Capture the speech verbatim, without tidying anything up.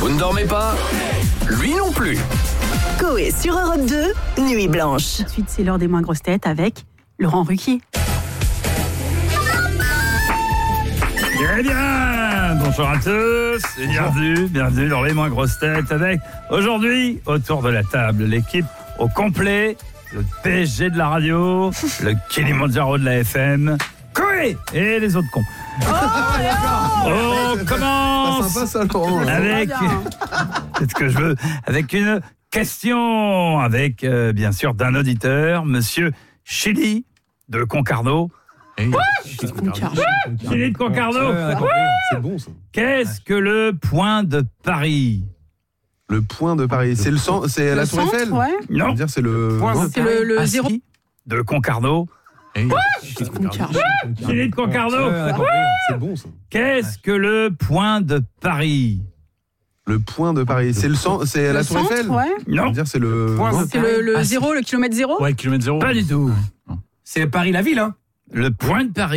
Vous ne dormez pas? Lui non plus. Coé sur Europe deux, Nuit Blanche. Tout de suite, c'est l'heure des moins grosses têtes avec Laurent Ruquier. Eh bien, bonjour à tous et bienvenue, bienvenue dans les moins grosses têtes avec aujourd'hui, autour de la table, l'équipe au complet, le P S G de la radio, le Kilimandjaro de la F M, Coé et les autres cons. On commence sympa, ça, Laurent. avec, c'est ce que je veux, avec une question, avec euh, bien sûr d'un auditeur, Monsieur Chili de Concarneau. Hey, Chili de Concarneau. c'est bon ça. Qu'est-ce que le point de Paris? Le point de Paris, c'est le centre, c'est la Tour centre, Eiffel. ouais. Non. Je veux dire, c'est le. non, C'est le, le Ah, zéro. si. De Concarneau. hey, Chili de Concarneau. c'est bon ça. Qu'est-ce que le point de Paris? Le point de Paris, c'est le centre, c'est la Le Tour centre, Eiffel. ouais. Je veux Non, dire, c'est le. non, C'est le, le Ah, zéro, le kilomètre zéro. Ouais, kilomètre zéro. pas du tout. C'est Paris la ville, hein. Le point de Paris.